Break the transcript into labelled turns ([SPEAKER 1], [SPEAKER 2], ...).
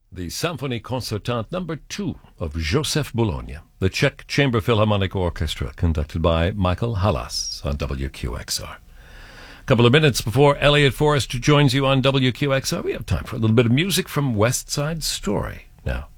[SPEAKER 1] the Symphonie Concertante No. 2 of Joseph Bologna, the Czech Chamber Philharmonic Orchestra, conducted by Michael Halas on WQXR. A couple of minutes before Elliot Forrester joins you on WQXR, we have time for a little bit of music from West Side Story. Now,